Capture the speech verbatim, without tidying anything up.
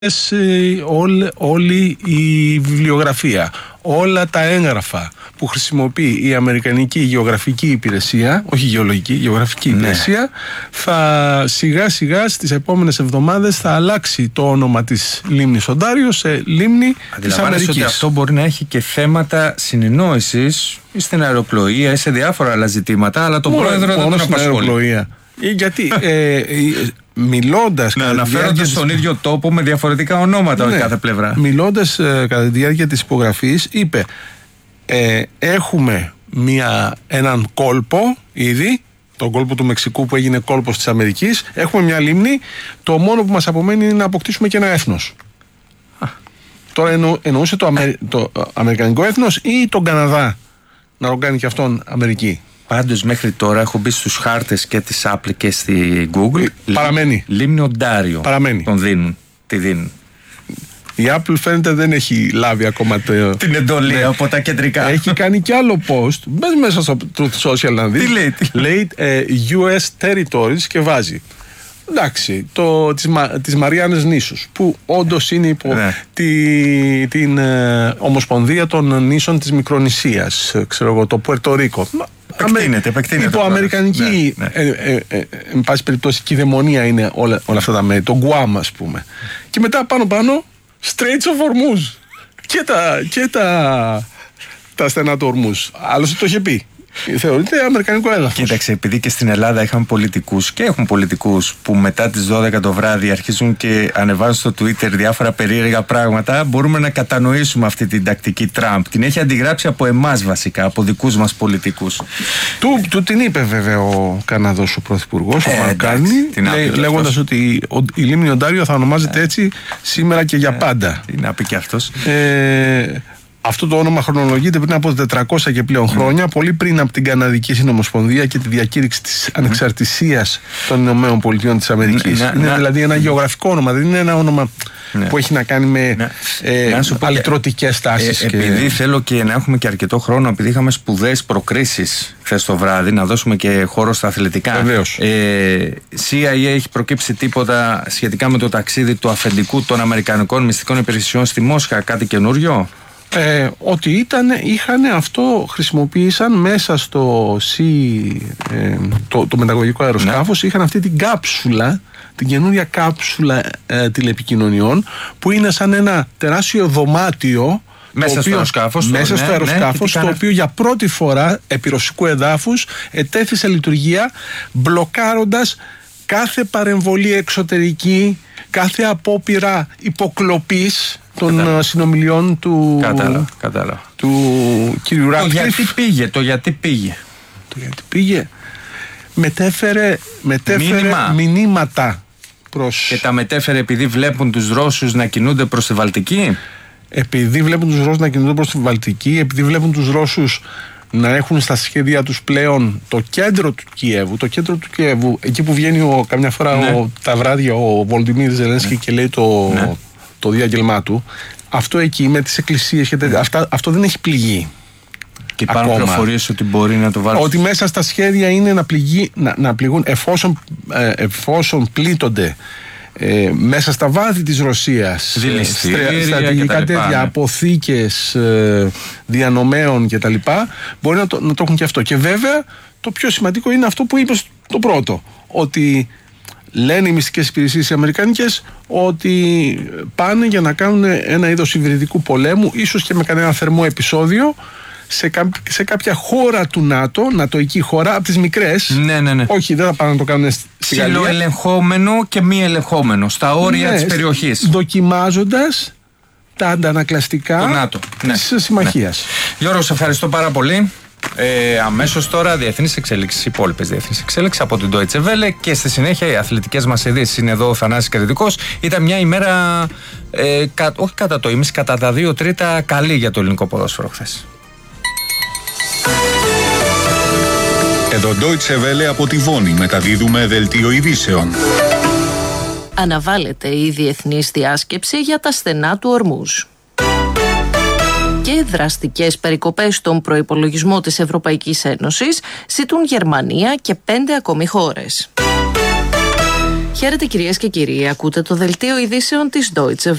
Όλη, όλη η βιβλιογραφία, όλα τα έγγραφα που χρησιμοποιεί η Αμερικανική Γεωγραφική Υπηρεσία, όχι Γεωλογική, Γεωγραφική ναι. Υπηρεσία, θα σιγά σιγά στις επόμενες εβδομάδες θα αλλάξει το όνομα της λίμνης Οντάριο σε λίμνη της Αμερικής. Ότι αυτό μπορεί να έχει και θέματα συνεννόησης στην αεροπλοεία ή σε διάφορα άλλα ζητήματα, αλλά τον πρόεδρο δεν τον απασχολεί. Γιατί ε, μιλώντας να αναφέρονται στον της... ίδιο τόπο με διαφορετικά ονόματα ναι, κάθε πλευρά. Μιλώντας ε, κατά τη διάρκεια της υπογραφής είπε ε, έχουμε μια, έναν κόλπο ήδη, τον κόλπο του Μεξικού που έγινε κόλπος της Αμερικής, έχουμε μια λίμνη, το μόνο που μας απομένει είναι να αποκτήσουμε και ένα έθνος. Α. Τώρα εννο, εννοούσε το, Αμε, το αμερικανικό έθνος ή τον Καναδά να τον κάνει και αυτόν Αμερική. Πάντως μέχρι τώρα έχω μπει στους χάρτες και της Apple και στη Google. Παραμένει. Λίμνη Οντάριο. Παραμένει. Τον δίνουν. Τη δίνουν. Η Apple φαίνεται δεν έχει λάβει ακόμα το... την εντολή ναι. από τα κεντρικά. Έχει κάνει κι άλλο post. Μπες μέσα στο Truth Social να δεις. Τι λέει. Τι... λέει ε, γιου ες Territories και βάζει. Εντάξει, το, τις, τις Μαριάννες νήσους που όντως είναι υπό ναι. τη, την ε, Ομοσπονδία των νήσων της Μικρονησίας, ξέρω εγώ, το Πουερτορίκο. Επεκτείνεται, επεκτείνεται. Υπό αμερικανική, ναι, ναι. Ε, ε, ε, ε, εν πάση περιπτώσει, κυδαιμονία είναι όλα, όλα αυτά τα μέρη, το Γκουάμ ας πούμε. Και μετά πάνω πάνω, Straits of Hormuz και τα, και τα, τα στενά του Ορμούζ. Άλλωστε το είχε πει. Θεωρείται αμερικανικό έδαφος. Κοίταξε, επειδή και στην Ελλάδα είχαμε πολιτικούς και έχουν πολιτικούς που μετά τις δώδεκα το βράδυ αρχίζουν και ανεβάζουν στο Twitter διάφορα περίεργα πράγματα, μπορούμε να κατανοήσουμε αυτή την τακτική Τραμπ. Την έχει αντιγράψει από εμάς βασικά, από δικούς μας πολιτικούς. Του, του την είπε βέβαια ο Καναδός ο Πρωθυπουργός, ε, ο Μακάνι, λέγοντας ότι η λίμνη Οντάριο θα ονομάζεται ε. έτσι σήμερα και για ε, πάντα. Τι να πει και αυτός. Ε, Αυτό το όνομα χρονολογείται πριν από τετρακόσια και πλέον χρόνια, mm. πολύ πριν από την Καναδική Συνομοσπονδία και τη διακήρυξη της mm. ανεξαρτησίας των Ηνωμένων Πολιτειών της Αμερικής. Mm. Είναι mm. δηλαδή ένα γεωγραφικό όνομα, δεν είναι ένα όνομα mm. που έχει να κάνει με mm. ε, αλυτρωτικές τάσεις. Ε, και... Επειδή θέλω και να έχουμε και αρκετό χρόνο, επειδή είχαμε σπουδαίες προκρίσεις χθες το βράδυ, να δώσουμε και χώρο στα αθλητικά. Βεβαίως. Ε, σι άι έι έχει προκύψει τίποτα σχετικά με το ταξίδι του αφεντικού των Αμερικανικών μυστικών υπηρεσιών στη Μόσχα, κάτι καινούριο? Ε, ότι ήταν, είχαν αυτό, χρησιμοποίησαν μέσα στο C, ε, το, το μεταγωγικό αεροσκάφος, ναι. είχαν αυτή την κάψουλα, την καινούρια κάψουλα ε, τηλεπικοινωνιών, που είναι σαν ένα τεράστιο δωμάτιο μέσα οποίο, στο αεροσκάφος, μέσα στο ναι, αεροσκάφος ναι, το οποίο για πρώτη φορά επί ρωσικού εδάφους ετέθη σε λειτουργία, μπλοκάροντας κάθε παρεμβολή εξωτερική, κάθε απόπειρα υποκλοπής των κατάλα. συνομιλιών του, κατάλα, κατάλα. του κύριου Ράτκλιφ. Το γιατί πήγε, το γιατί πήγε. Το γιατί πήγε. Μετέφερε, μετέφερε Μήνυμα. μηνύματα προς... Και τα μετέφερε επειδή βλέπουν τους Ρώσους να κινούνται προς τη Βαλτική. Επειδή βλέπουν τους Ρώσους να κινούνται προς τη Βαλτική, επειδή βλέπουν τους Ρώσους να έχουν στα σχέδια τους πλέον το κέντρο του Κιέβου, το κέντρο του Κιέβου, εκεί που βγαίνει ο, καμιά φορά ναι. ο, τα βράδια ο Βολντιμίρ Ζελένσκι ναι. και λέει το, ναι. το διάγγελμά του. Αυτό εκεί με τις εκκλησίες και τέτοια, ναι. αυτά, αυτό δεν έχει πληγεί. Και υπάρχουν πληροφορίες ότι μπορεί να το βάλει. Ότι μέσα στα σχέδια είναι να, πληγεί, να, να πληγούν εφόσον, ε, εφόσον πλήττονται Ε, μέσα στα βάθη της Ρωσίας, στρατηγικά τέτοια, αποθήκες ε, διανομέων και τα λοιπά, μπορεί να το, να το έχουν και αυτό. Και βέβαια το πιο σημαντικό είναι αυτό που είπες το πρώτο, ότι λένε οι μυστικές υπηρεσίες οι αμερικανικές ότι πάνε για να κάνουν ένα είδος υβριδικού πολέμου, ίσως και με κανένα θερμό επεισόδιο, σε, κα, σε κάποια χώρα του ΝΑΤΟ, νατοική χώρα, από τις μικρές. Ναι, ναι, ναι. Όχι, δεν θα πάνε να το κάνουν στη Γαλλία. Ψιλοελεγχόμενο και μη ελεγχόμενο, στα όρια ναι, της περιοχής. Δοκιμάζοντας τα αντανακλαστικά της ναι. συμμαχίας. Ναι. Γιώργο, σε ευχαριστώ πάρα πολύ. Ε, αμέσως τώρα διεθνείς εξέλιξεις, υπόλοιπες διεθνείς εξέλιξεις από την Deutsche Welle και στη συνέχεια οι αθλητικές μας ειδήσεις. Είναι εδώ ο Θανάσης Κρητικός. Ήταν μια ημέρα, ε, κα, όχι κατά το ίμιση, κατά τα δύο τρίτα καλή για το ελληνικό ποδόσφαιρο χθες. Εδώ Deutsche Welle από τη Βόνη μεταδίδουμε δελτίο ειδήσεων. Αναβάλλεται η διεθνής διάσκεψη για τα στενά του Ορμούζ. Και δραστικές περικοπές στον προϋπολογισμό της Ευρωπαϊκής Ένωσης ζητούν Γερμανία και πέντε ακόμη χώρες. Χαίρετε κυρίες και κύριοι, ακούτε το δελτίο ειδήσεων της Deutsche